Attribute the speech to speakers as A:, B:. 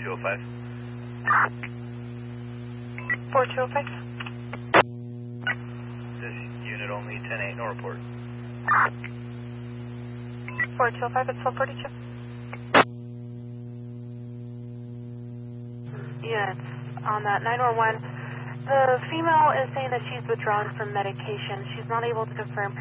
A: 4205.
B: 4205.
A: This unit only 10-8, no report.
B: 4205, it's 1242. Units on that 911. The female is saying that she's withdrawn from medication. She's not able to confirm